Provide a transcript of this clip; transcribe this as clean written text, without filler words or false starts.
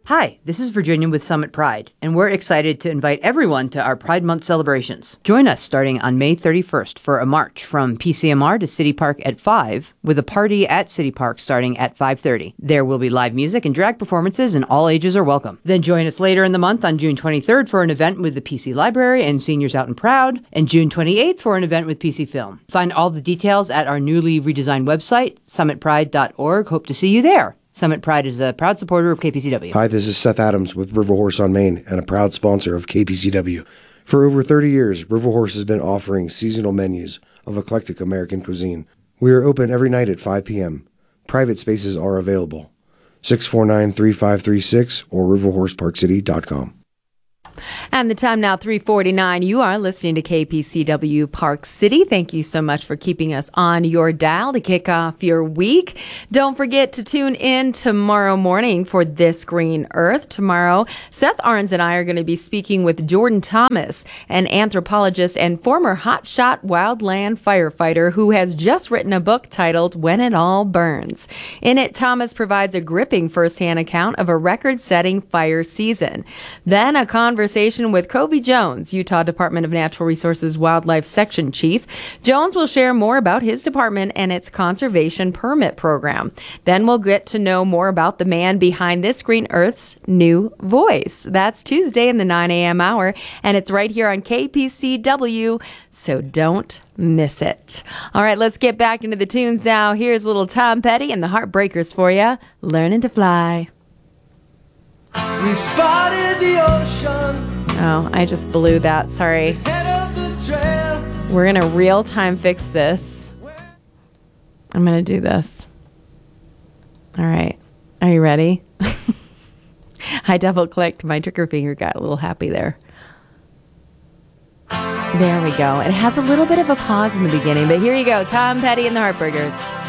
Hi, this is Virginia with Summit Pride, and we're excited to invite everyone to our Pride Month celebrations. Join us starting on May 31st for a march from PCMR to City Park at 5, with a party at City Park starting at 5:30. There will be live music and drag performances, and all ages are welcome. Then join us later in the month on June 23rd for an event with the PC Library and Seniors Out and Proud, and June 28th for an event with PC Film. Find all the details at our newly redesigned website, summitpride.org. Hope to see you there. Summit Pride is a proud supporter of KPCW. Hi, this is Seth Adams with River Horse on Main and a proud sponsor of KPCW. For over 30 years, River Horse has been offering seasonal menus of eclectic American cuisine. We are open every night at 5 p.m. Private spaces are available. 649-3536 or riverhorseparkcity.com. And the time now, 3:49. You are listening to KPCW Park City. Thank you so much for keeping us on your dial to kick off your week. Don't forget to tune in tomorrow morning for This Green Earth. Tomorrow, Seth Arns and I are going to be speaking with Jordan Thomas, an anthropologist and former hotshot wildland firefighter who has just written a book titled When It All Burns. In it, Thomas provides a gripping firsthand account of a record-setting fire season. Then a conversation with Kobe Jones, Utah Department of Natural Resources Wildlife Section Chief. Jones will share more about his department and its conservation permit program. Then we'll get to know more about the man behind This Green Earth's new voice. That's Tuesday in the 9 a.m. hour, and it's right here on KPCW, so don't miss it. All right, let's get back into the tunes now. Here's little Tom Petty and the Heartbreakers for you, Learning to Fly. We spotted the ocean. Oh, I just blew that. Sorry. We're going to real-time fix this. I'm going to do this. All right. Are you ready? I double-clicked. My trigger finger got a little happy there. There we go. It has a little bit of a pause in the beginning, but here you go. Tom Petty and the Heartbreakers.